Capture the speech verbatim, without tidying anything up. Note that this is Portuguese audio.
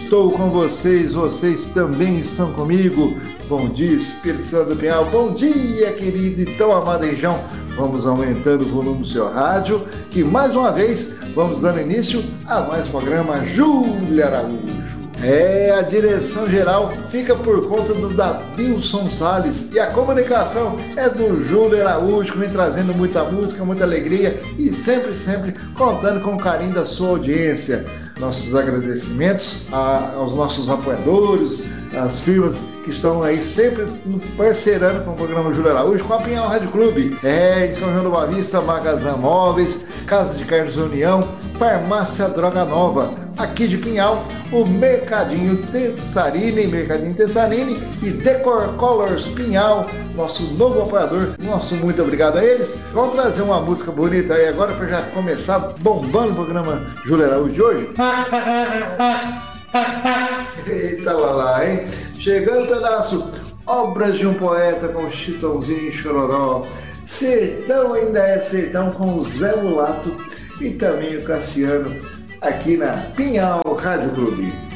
estou com vocês, vocês também estão comigo. Bom dia, Espírito Santo do Pinhal. Bom dia, querido e tão amado região. Vamos aumentando o volume do seu rádio, que mais uma vez vamos dando início a mais um programa Júlia Araújo. É, a direção geral fica por conta do Davilson Salles e a comunicação é do Júlio Araújo, que vem trazendo muita música, muita alegria e sempre, sempre contando com o carinho da sua audiência. Nossos agradecimentos a, aos nossos apoiadores, as firmas que estão aí sempre parceirando com o programa Júlio Araújo, com a Pinhal Rádio Clube, é, em São João do Boa Vista, Magazã Móveis, Casa de Carnes União, Farmácia Droga Nova, aqui de Pinhal, o Mercadinho Tessarini, Mercadinho Tessarini e Decor Colors Pinhal, nosso novo apoiador. Nosso muito obrigado a eles. Vamos trazer uma música bonita aí agora para já começar bombando o programa Júlio Araújo de hoje. Eita lá lá, hein? Chegando o pedaço, Obras de um Poeta com Chitãozinho e Chororó, Sertão Ainda é Sertão com o Zé Mulato e também o Cassiano, aqui na Pinhal Rádio Clube.